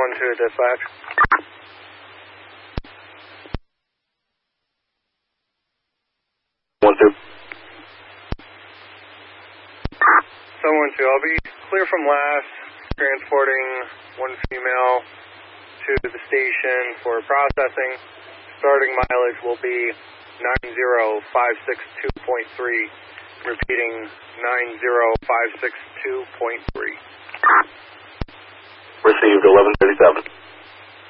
712 dispatch. 712. 712, I'll be clear from last, transporting one female to the station for processing. Starting mileage will be 90562.3. Repeating 90562.3. Received 1137.